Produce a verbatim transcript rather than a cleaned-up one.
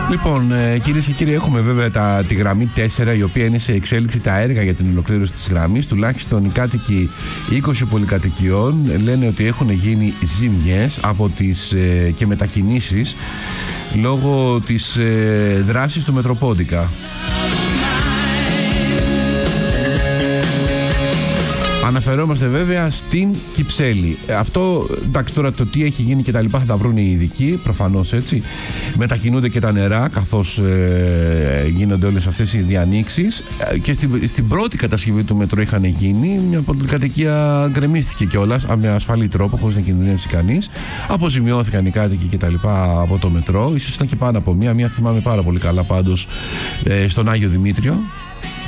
Λοιπόν, ε, κυρίες και κύριοι, έχουμε βέβαια τα, τη γραμμή τέσσερα, η οποία είναι σε εξέλιξη τα έργα για την ολοκλήρωση της γραμμής. Τουλάχιστον οι κάτοικοι είκοσι πολυκατοικιών λένε ότι έχουν γίνει ζημιές από τις, ε, και μετακινήσεις λόγω της ε, δράσης του Μετροπόντικα. Αναφερόμαστε βέβαια στην Κυψέλη. Αυτό, εντάξει, τώρα το τι έχει γίνει και τα λοιπά θα τα βρουν οι ειδικοί, προφανώς έτσι. Μετακινούνται και τα νερά καθώς ε, γίνονται όλες αυτές οι διανοίξεις. Και στην, στην πρώτη κατασκευή του μετρό είχαν γίνει, μια πολυκατοικία γκρεμίστηκε κιόλας με ασφαλή τρόπο, χωρίς να κινδυνεύσει κανείς. Αποζημιώθηκαν οι κάτοικοι και τα λοιπά από το μετρό. Ίσως ήταν και πάνω από μία, μία θυμάμαι πάρα πολύ καλά πάντως, ε, στον Άγιο Δημήτριο.